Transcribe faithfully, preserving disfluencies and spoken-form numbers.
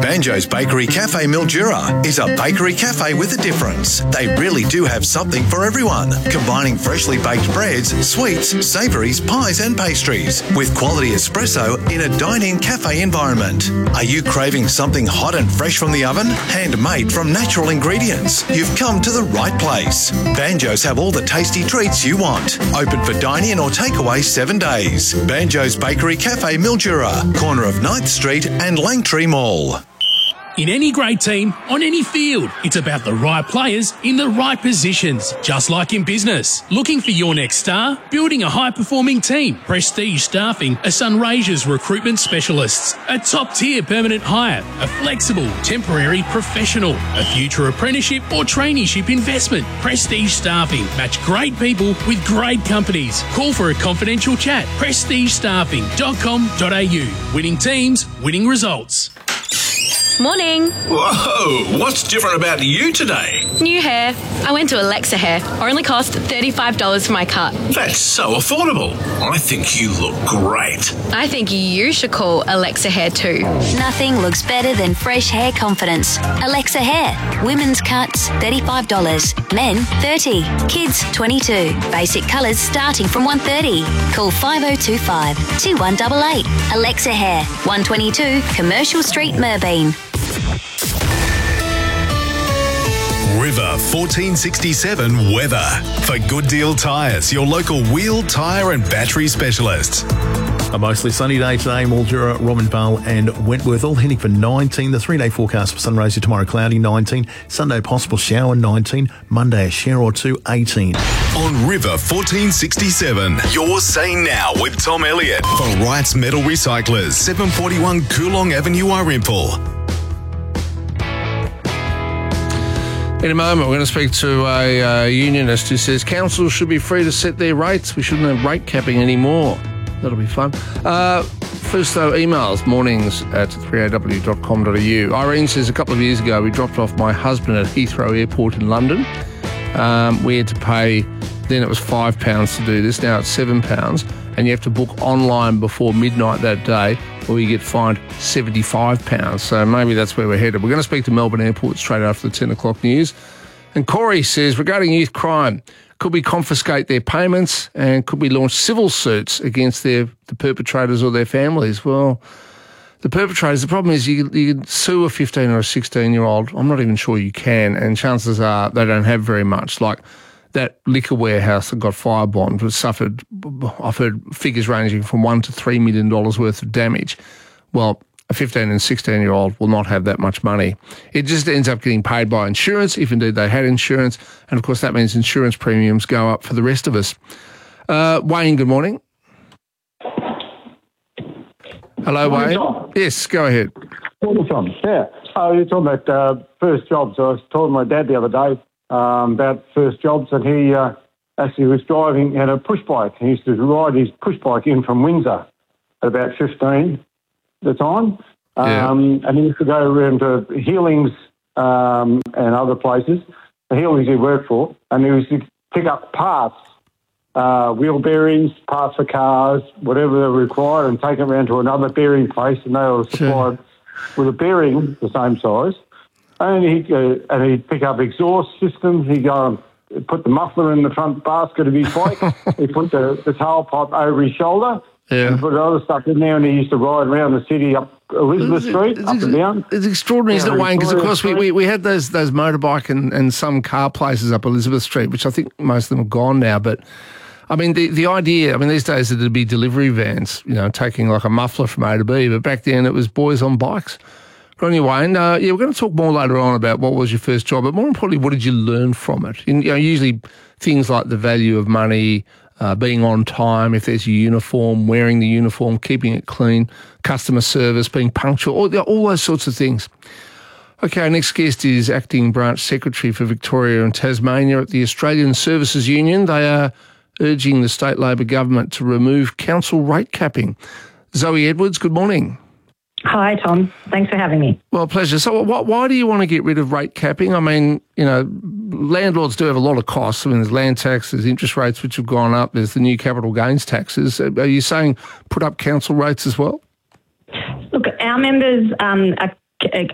Banjo's Bakery Cafe Mildura is a bakery cafe with a difference. They really do have something for everyone, combining freshly baked breads, sweets, savouries, pies and pastries with quality espresso in a dine-in cafe environment. Are you craving something hot and fresh from the oven? Handmade from natural ingredients? You've come to the right place. Banjo's have all the tasty treats you want. Open for dine-in or takeaway seven days. Banjo's Bakery Cafe Mildura, corner of ninth Street and Langtree Mall. In any great team, on any field, it's about the right players in the right positions, just like in business. Looking for your next star? Building a high-performing team. Prestige Staffing are Sunraysia's recruitment specialists. A top-tier permanent hire, a flexible, temporary professional, a future apprenticeship or traineeship investment. Prestige Staffing match great people with great companies. Call for a confidential chat. prestige staffing dot com dot a u. Winning teams, winning results. Morning. Whoa, what's different about you today? New hair. I went to Alexa Hair. Only cost thirty-five dollars for my cut. That's so affordable. I think you look great. I think you should call Alexa Hair too. Nothing looks better than fresh hair confidence. Alexa Hair. Women's cuts, thirty-five dollars. Men, thirty dollars. Kids, twenty-two dollars. Basic colours starting from one hundred thirty dollars. Call five oh two five, two one eight eight. Alexa Hair. one twenty-two Commercial Street, Merbeen. River fourteen sixty-seven weather. For Good Deal Tyres, your local wheel, tyre and battery specialists. A mostly sunny day today, Mildura, Robinvale and Wentworth, all heading for nineteen. The three-day forecast for Sunraysia tomorrow, cloudy, nineteen. Sunday, possible shower, nineteen. Monday, a shower or two, eighteen. On River fourteen sixty-seven, you're saying now with Tom Elliott for Wright's Metal Recyclers, seven forty-one Coolong Avenue, Irimple. In a moment, we're going to speak to a uh, unionist who says councils should be free to set their rates. We shouldn't have rate capping anymore. That'll be fun. Uh, first, though, emails, mornings at three a w dot com dot a u. Irene says a couple of years ago, we dropped off my husband at Heathrow Airport in London. Um, we had to pay, then it was five pounds to do this. Now it's seven pounds. And you have to book online before midnight that day, or you get fined seventy-five pounds. So maybe that's where we're headed. We're going to speak to Melbourne Airport straight after the ten o'clock news. And Corey says, regarding youth crime, could we confiscate their payments and could we launch civil suits against their the perpetrators or their families? Well, the perpetrators, the problem is you, you can sue a fifteen or a sixteen-year-old. I'm not even sure you can, and chances are they don't have very much. Like that liquor warehouse that got firebombed was suffered, I've heard figures ranging from one to three million dollars worth of damage. Well, a fifteen and sixteen-year-old will not have that much money. It just ends up getting paid by insurance, if indeed they had insurance, and of course that means insurance premiums go up for the rest of us. Uh, Wayne, good morning. Hello, Morning, Wayne. Tom. Yes, go ahead. Morning, Tom. Yeah. Oh, you're talking about uh, first jobs. I was talking to my dad the other day um, about first jobs, and he uh, actually was driving, had a push bike. He used to ride his push bike in from Windsor at about fifteen at the time. Yeah. Um, and he used to go around to Healings um, and other places, the Healings he worked for, and he used to pick up parts, uh, wheel bearings, parts for cars, whatever they required, and take them around to another bearing place, and they were supplied with a bearing the same size. And he'd, uh, and he'd pick up exhaust systems. He'd go and put the muffler in the front basket of his bike. He'd put the, the tailpipe over his shoulder. Yeah. And put other stuff in there, and he used to ride around the city up Elizabeth Street, it's, up and down. It's extraordinary, isn't it, Yeah, Wayne? Because, of course, we, Victoria we, we had those those motorbike and, and some car places up Elizabeth Street, which I think most of them are gone now. But, I mean, the, the idea, I mean, these days it'd be delivery vans, you know, taking like a muffler from A to B. But back then it was boys on bikes. But anyway, Wayne, uh, yeah, we're going to talk more later on about what was your first job, but more importantly, what did you learn from it? And, you know, usually things like the value of money, Uh, being on time, if there's a uniform, wearing the uniform, keeping it clean, customer service, being punctual, all, all those sorts of things. Okay, our next guest is Acting Branch Secretary for Victoria and Tasmania at the Australian Services Union. They are urging the state Labor government to remove council rate capping. Zoe Edwards, good morning. Hi, Tom. Thanks for having me. Well, pleasure. So why, why do you want to get rid of rate capping? I mean, you know, landlords do have a lot of costs. I mean, there's land tax, there's interest rates which have gone up, there's the new capital gains taxes. Are you saying put up council rates as well? Look, our members um, are